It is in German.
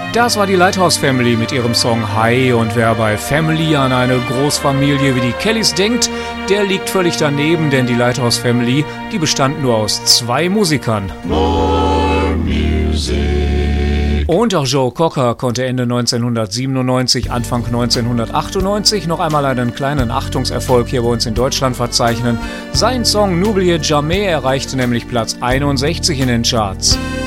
Das war die Lighthouse Family mit ihrem Song Hi, und wer bei Family an eine Großfamilie wie die Kellys denkt, der liegt völlig daneben, denn die Lighthouse Family, die bestand nur aus 2 Musikern. More music. Und auch Joe Cocker konnte Ende 1997, Anfang 1998 noch einmal einen kleinen Achtungserfolg hier bei uns in Deutschland verzeichnen. Sein Song N'Oubliez Jamais erreichte nämlich Platz 61 in den Charts.